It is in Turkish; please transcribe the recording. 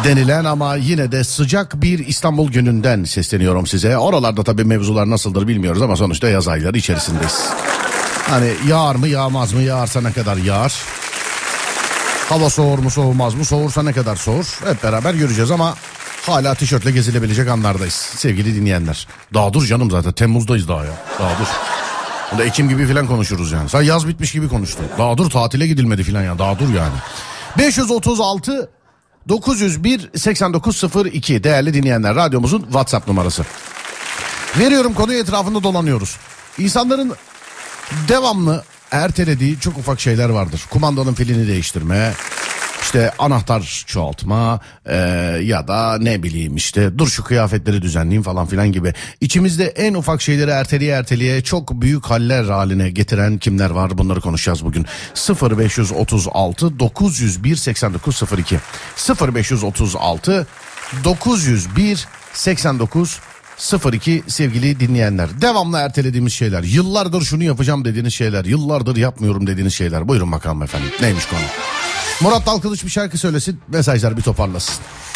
denilen ama yine de sıcak bir İstanbul gününden sesleniyorum size. Oralarda tabii mevzular nasıldır bilmiyoruz ama sonuçta yaz ayları içerisindeyiz. Hani yağar mı yağmaz mı, yağarsa ne kadar yağar? Hava soğur mu soğumaz mı, soğursa ne kadar soğur? Hep beraber göreceğiz ama hala tişörtle gezilebilecek anlardayız sevgili dinleyenler. Daha dur canım, zaten Temmuz'dayız daha ya. Daha dur. Onda Ekim gibi falan konuşuruz yani. Sen yaz bitmiş gibi konuştun. Daha dur, tatile gidilmedi falan ya. Daha dur yani. 536 901 8902 değerli dinleyenler, radyomuzun WhatsApp numarası. Veriyorum, konuyu etrafında dolanıyoruz. İnsanların devamlı ertelediği çok ufak şeyler vardır. Kumandanın pilini değiştirme, işte anahtar çoğaltma ya da ne bileyim işte dur şu kıyafetleri düzenleyeyim falan filan gibi. İçimizde en ufak şeyleri erteleye çok büyük haller haline getiren kimler var, bunları konuşacağız bugün. 0536 901 8902 0536 901 8902 sevgili dinleyenler. Devamlı ertelediğimiz şeyler, yıllardır şunu yapacağım dediğiniz şeyler, yıllardır yapmıyorum dediğiniz şeyler. Buyurun bakalım efendim, neymiş konu? Murat Dalkılıç bir şarkı söylesin, mesajlar bir toparlasın.